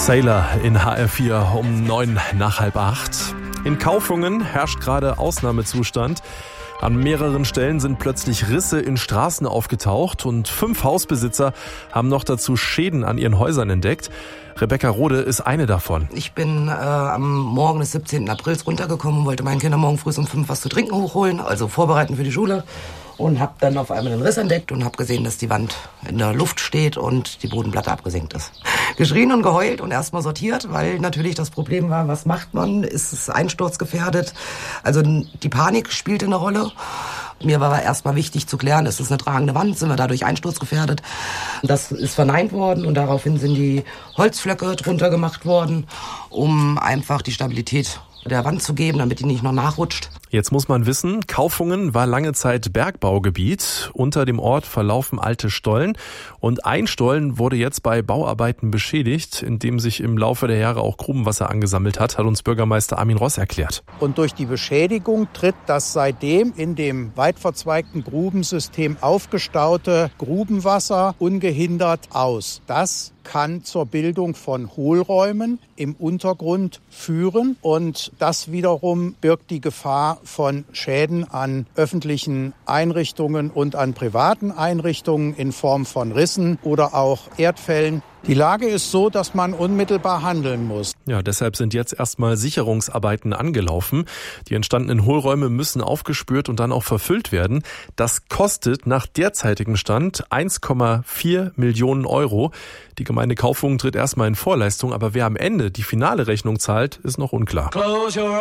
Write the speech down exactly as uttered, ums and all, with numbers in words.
Sailor in H R vier um neun nach halb acht. In Kaufungen herrscht gerade Ausnahmezustand. An mehreren Stellen sind plötzlich Risse in Straßen aufgetaucht und fünf Hausbesitzer haben noch dazu Schäden an ihren Häusern entdeckt. Rebecca Rode ist eine davon. Ich bin äh, am Morgen des siebzehnten Aprils runtergekommen und wollte meinen Kindern morgen früh um fünf was zu trinken hochholen, also vorbereiten für die Schule. Und habe dann auf einmal den Riss entdeckt und habe gesehen, dass die Wand in der Luft steht und die Bodenplatte abgesenkt ist. Geschrien und geheult und erstmal sortiert, weil natürlich das Problem war, was macht man? Ist es einsturzgefährdet? Also die Panik spielte eine Rolle. Mir war aber erstmal wichtig zu klären, ist es eine tragende Wand, sind wir dadurch einsturzgefährdet? Das ist verneint worden und daraufhin sind die Holzflöcke drunter gemacht worden, um einfach die Stabilität der Wand zu geben, damit die nicht noch nachrutscht. Jetzt muss man wissen, Kaufungen war lange Zeit Bergbaugebiet. Unter dem Ort verlaufen alte Stollen und ein Stollen wurde jetzt bei Bauarbeiten beschädigt, indem sich im Laufe der Jahre auch Grubenwasser angesammelt hat, hat uns Bürgermeister Armin Ross erklärt. Und durch die Beschädigung tritt das seitdem in dem weit verzweigten Grubensystem aufgestaute Grubenwasser ungehindert aus. Das kann zur Bildung von Hohlräumen im Untergrund führen und das wiederum birgt die Gefahr von Schäden an öffentlichen Einrichtungen und an privaten Einrichtungen in Form von Rissen oder auch Erdfällen. Die Lage ist so, dass man unmittelbar handeln muss. Ja, deshalb sind jetzt erstmal Sicherungsarbeiten angelaufen. Die entstandenen Hohlräume müssen aufgespürt und dann auch verfüllt werden. Das kostet nach derzeitigem Stand eins Komma vier Millionen Euro. Die Gemeinde Kaufungen tritt erstmal in Vorleistung, aber wer am Ende die finale Rechnung zahlt, ist noch unklar.